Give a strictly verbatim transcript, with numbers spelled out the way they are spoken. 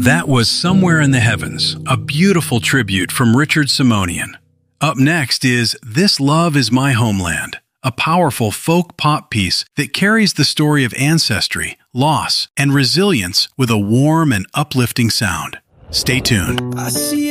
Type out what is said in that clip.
That was Somewhere in the Heavens, a beautiful tribute from Richard Simonian. Up next is This Love Is My Homeland, a powerful folk pop piece that carries the story of ancestry, loss, and resilience with a warm and uplifting sound. Stay tuned. I see